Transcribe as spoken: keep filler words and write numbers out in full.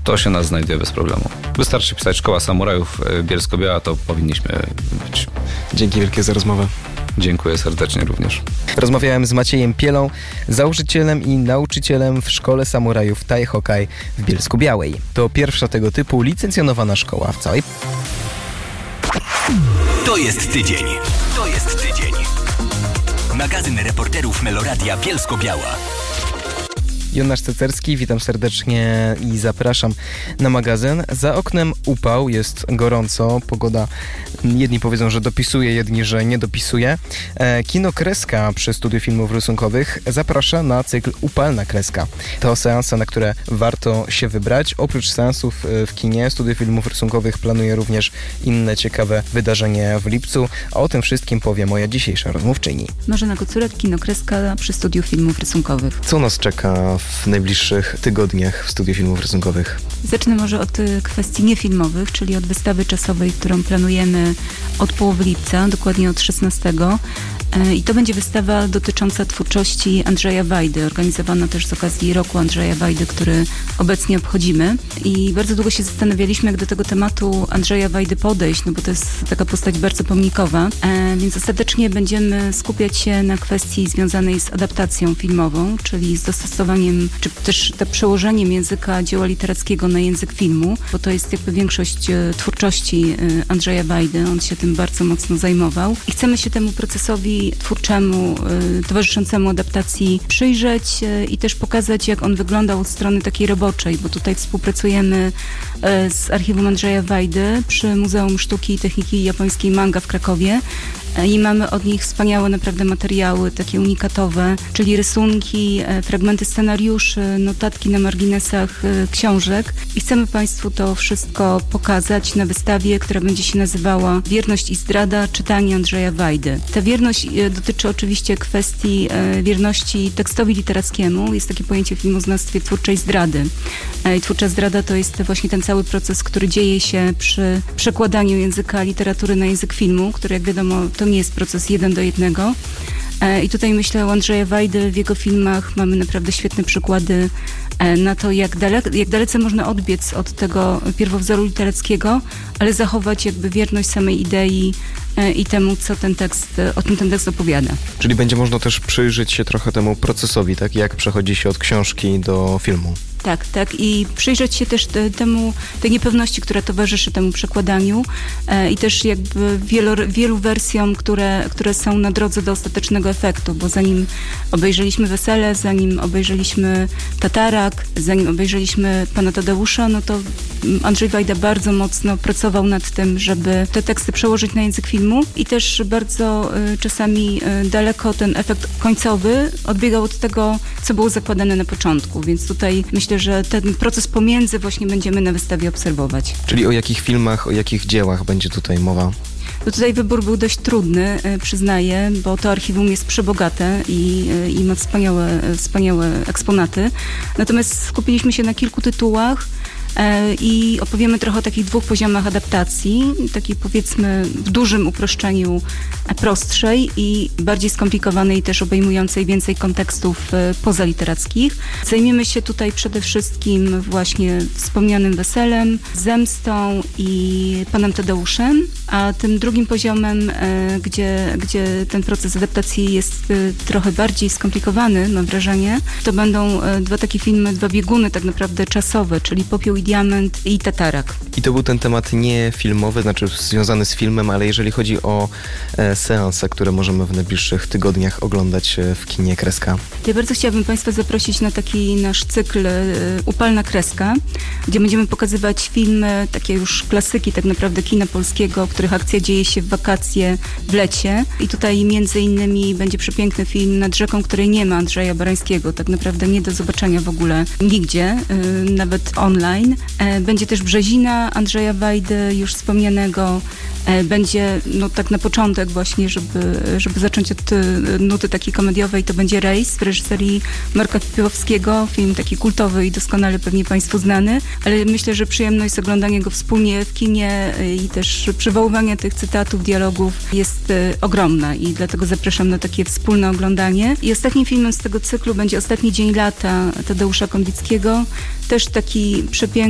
to się nas znajduje bez problemu. Wystarczy pisać Szkoła Samurajów Bielsko-Biała, to powinniśmy być. Dzięki wielkie za rozmowę. Dziękuję serdecznie również. Rozmawiałem z Maciejem Pielą, założycielem i nauczycielem w Szkole Samurajów Thai Hokkai w Bielsku-Białej. To pierwsza tego typu licencjonowana szkoła w całej... To jest tydzień. To jest tydzień. Magazyn reporterów Meloradia Bielsko-Biała. Jonasz Cecerski, witam serdecznie i zapraszam na magazyn. Za oknem upał, jest gorąco, pogoda jedni powiedzą, że dopisuje, jedni, że nie dopisuje. E, Kino Kreska przy Studiu Filmów Rysunkowych zaprasza na cykl Upalna Kreska. To seanse, na które warto się wybrać. Oprócz seansów w kinie, Studio Filmów Rysunkowych planuje również inne ciekawe wydarzenie w lipcu, a o tym wszystkim powie moja dzisiejsza rozmówczyni. Marzena Kocurek, Kino Kreska przy Studiu Filmów Rysunkowych. Co nas czeka w najbliższych tygodniach w Studiu Filmów Rysunkowych? Zacznę może od kwestii niefilmowych, czyli od wystawy czasowej, którą planujemy od połowy lipca, dokładnie od szesnastego. I to będzie wystawa dotycząca twórczości Andrzeja Wajdy, organizowana też z okazji roku Andrzeja Wajdy, który obecnie obchodzimy. I bardzo długo się zastanawialiśmy, jak do tego tematu Andrzeja Wajdy podejść, no bo to jest taka postać bardzo pomnikowa, e, więc ostatecznie będziemy skupiać się na kwestii związanej z adaptacją filmową, czyli z dostosowaniem, czy też to przełożeniem języka dzieła literackiego na język filmu, bo to jest jakby większość e, twórczości e, Andrzeja Wajdy, on się tym bardzo mocno zajmował i chcemy się temu procesowi twórczemu, y, towarzyszącemu adaptacji przyjrzeć y, i też pokazać, jak on wyglądał od strony takiej roboczej, bo tutaj współpracujemy y, z Archiwum Andrzeja Wajdy przy Muzeum Sztuki i Techniki Japońskiej Manga w Krakowie y, i mamy od nich wspaniałe naprawdę materiały, takie unikatowe, czyli rysunki, y, fragmenty scenariuszy, notatki na marginesach y, książek i chcemy Państwu to wszystko pokazać na wystawie, która będzie się nazywała Wierność i zdrada, czytanie Andrzeja Wajdy. Ta wierność dotyczy oczywiście kwestii e, wierności tekstowi literackiemu. Jest takie pojęcie w filmoznawstwie twórczej zdrady. E, I twórcza zdrada to jest właśnie ten cały proces, który dzieje się przy przekładaniu języka literatury na język filmu, który jak wiadomo to nie jest proces jeden do jednego. E, I tutaj myślę o Andrzeja Wajdy, w jego filmach mamy naprawdę świetne przykłady e, na to, jak, dale, jak dalece można odbiec od tego pierwowzoru literackiego, ale zachować jakby wierność samej idei i temu, co ten tekst, o czym ten tekst opowiada. Czyli będzie można też przyjrzeć się trochę temu procesowi, tak? Jak przechodzi się od książki do filmu. Tak, tak i przyjrzeć się też te, temu, tej niepewności, która towarzyszy temu przekładaniu e, i też jakby wielu, wielu wersjom, które, które są na drodze do ostatecznego efektu, bo zanim obejrzeliśmy Wesele, zanim obejrzeliśmy Tatarak, zanim obejrzeliśmy Pana Tadeusza, no to Andrzej Wajda bardzo mocno pracował nad tym, żeby te teksty przełożyć na język filmu i też bardzo y, czasami y, daleko ten efekt końcowy odbiegał od tego, co było zakładane na początku, więc tutaj myślę, że ten proces pomiędzy właśnie będziemy na wystawie obserwować. Czyli o jakich filmach, o jakich dziełach będzie tutaj mowa? No tutaj wybór był dość trudny, przyznaję, bo to archiwum jest przebogate i, i ma wspaniałe, wspaniałe eksponaty. Natomiast skupiliśmy się na kilku tytułach i opowiemy trochę o takich dwóch poziomach adaptacji, takiej powiedzmy w dużym uproszczeniu prostszej i bardziej skomplikowanej, też obejmującej więcej kontekstów pozaliterackich. Zajmiemy się tutaj przede wszystkim właśnie wspomnianym Weselem, Zemstą i Panem Tadeuszem, a tym drugim poziomem, gdzie, gdzie ten proces adaptacji jest trochę bardziej skomplikowany, mam wrażenie, to będą dwa takie filmy, dwa bieguny tak naprawdę czasowe, czyli Popiół i Diament i Tatarak. I to był ten temat nie filmowy, znaczy związany z filmem, ale jeżeli chodzi o e, seanse, które możemy w najbliższych tygodniach oglądać w kinie Kreska. Ja bardzo chciałabym Państwa zaprosić na taki nasz cykl e, Upalna Kreska, gdzie będziemy pokazywać filmy, takie już klasyki tak naprawdę kina polskiego, w których akcja dzieje się w wakacje, w lecie. I tutaj między innymi będzie przepiękny film Nad rzeką, której nie ma, Andrzeja Barańskiego. Tak naprawdę nie do zobaczenia w ogóle nigdzie, e, nawet online. E, będzie też Brzezina Andrzeja Wajdy, już wspomnianego. E, będzie, no tak na początek właśnie, żeby, żeby zacząć od e, nuty takiej komediowej, to będzie Rejs w reżyserii Marka Piłowskiego, film taki kultowy i doskonale pewnie Państwu znany, ale myślę, że przyjemność oglądania go wspólnie w kinie e, i też przywoływania tych cytatów, dialogów jest e, ogromna i dlatego zapraszam na takie wspólne oglądanie. I ostatnim filmem z tego cyklu będzie Ostatni dzień lata Tadeusza Konwickiego, też taki przepiękny